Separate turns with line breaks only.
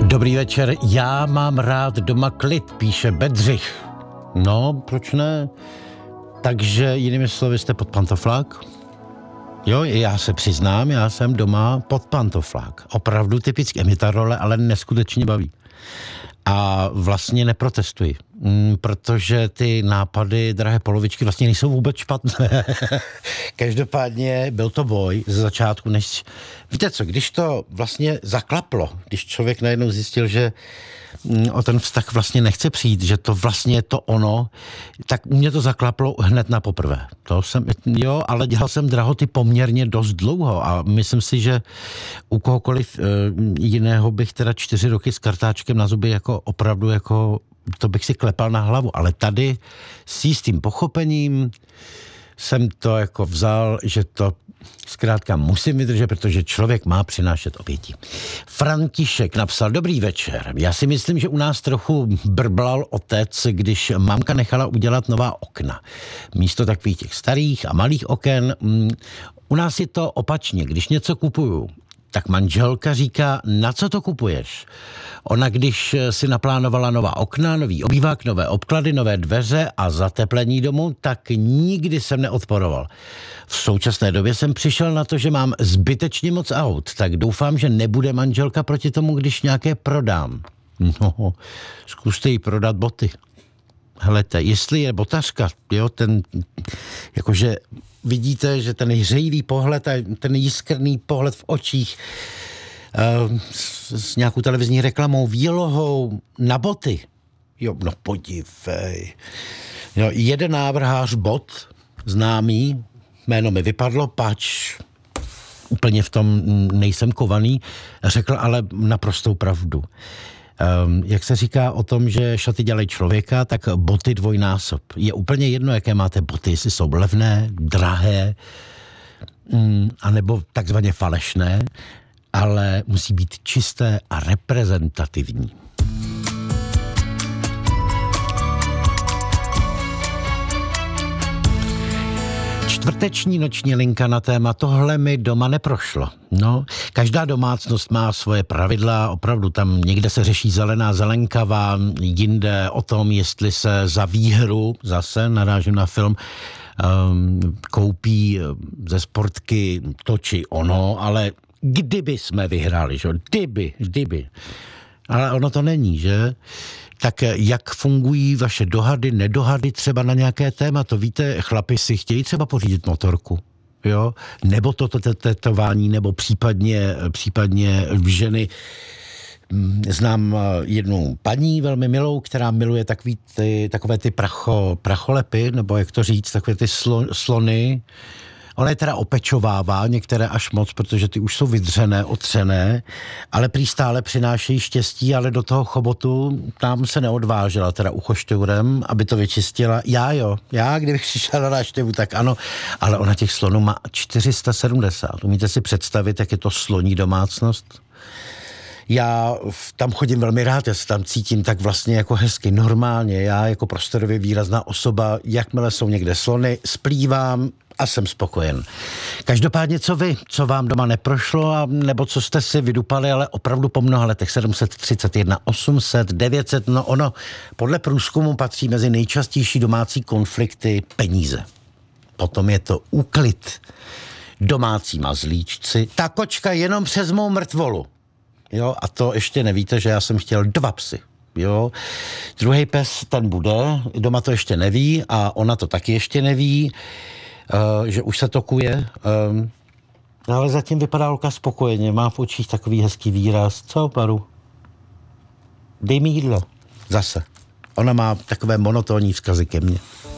Dobrý večer, já mám rád doma klid, píše Bedřich. No, proč ne? Takže jinými slovy jste pod pantoflák? Jo, já se přiznám, já jsem doma pod pantoflák. Opravdu typicky, mě ta role ale neskutečně baví. A vlastně neprotestuji, protože ty nápady drahé polovičky vlastně nejsou vůbec špatné. Každopádně byl to boj ze začátku, než... Víte co, když to vlastně zaklaplo, když člověk najednou zjistil, že o ten vztah vlastně nechce přijít, že to vlastně je to ono, tak mě to zaklaplo hned na poprvé. Ale dělal jsem drahoty poměrně dost dlouho a myslím si, že u kohokoliv jiného bych teda 4 roky s kartáčkem na zuby jako opravdu jako to bych si klepal na hlavu, ale tady s jistým pochopením jsem to jako vzal, že to zkrátka musím vydržet, protože člověk má přinášet oběti. František napsal: Dobrý večer. Já si myslím, že u nás trochu brblal otec, když mamka nechala udělat nová okna. Místo takových těch starých a malých oken. U nás je to opačně. Když něco kupuju, tak manželka říká, na co to kupuješ? Ona, když si naplánovala nová okna, nový obývák, nové obklady, nové dveře a zateplení domu, tak nikdy jsem neodporoval. V současné době jsem přišel na to, že mám zbytečně moc aut, tak doufám, že nebude manželka proti tomu, když nějaké prodám. No, zkuste jí prodat boty. Helejte, jestli je botařka, jo, ten, jakože vidíte, že ten hřejivý pohled a ten jiskrný pohled v očích s nějakou televizní reklamou, výlohou na boty. Jo, no podívej. Jo, jeden návrhář bot, známý, jméno mi vypadlo, pač úplně v tom nejsem kovaný, řekl ale naprostou pravdu. Jak se říká o tom, že šaty dělají člověka, tak boty dvojnásob. Je úplně jedno, jaké máte boty, jestli jsou levné, drahé, anebo takzvaně falešné, ale musí být čisté a reprezentativní. Čtvrteční noční linka na téma tohle mi doma neprošlo. No, každá domácnost má svoje pravidla, opravdu tam někde se řeší zelená zelenkava, jinde o tom, jestli se za výhru, zase narážím na film, koupí ze sportky to či ono, ale kdyby jsme vyhráli, že? Kdyby. Ale ono to není, že? Tak jak fungují vaše dohady, nedohady třeba na nějaké téma? To víte, chlapi si chtějí třeba pořídit motorku, jo? Nebo toto tetování, nebo případně ženy. Znám jednu paní velmi milou, která miluje takové ty pracholepy, nebo jak to říct, takové ty slony. Ona je teda opečovává, některé až moc, protože ty už jsou vydřené, otřené, ale prý stále přinášejí štěstí, ale do toho chobotu tam se neodvážela, teda uchošťourem, aby to vyčistila. Já kdybych přišel na návštěvu, tak ano, ale ona těch slonů má 470. Umíte si představit, jak je to sloní domácnost? Já tam chodím velmi rád, já se tam cítím tak vlastně jako hezky, normálně. Já jako prostorově výrazná osoba, jakmile jsou někde slony, splývám a jsem spokojen. Každopádně co vám doma neprošlo, a nebo co jste si vydupali, ale opravdu po mnoha letech, 731, 800, 900, no ono podle průzkumu patří mezi nejčastější domácí konflikty peníze. Potom je to úklid, domácí mazlíčci, ta kočka jenom přes mou mrtvolu. Jo, a to ještě nevíte, že já jsem chtěl 2 psy. Jo, druhý pes, ten bude, doma to ještě neví a ona to taky ještě neví, že už se to kuje, ale zatím vypadá holka spokojeně, má v očích takový hezký výraz. Co, Paru? Dej mi jídlo. Zase. Ona má takové monotónní vzkazy ke mně.